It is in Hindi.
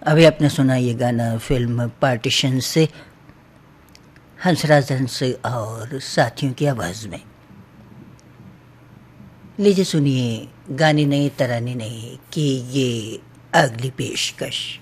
अभी आपने सुना ये गाना फिल्म पार्टीशन से, हंसराज हंस और साथियों की आवाज़ में। लीजिए सुनिए गाने नए तराने नए कि ये अगली पेशकश।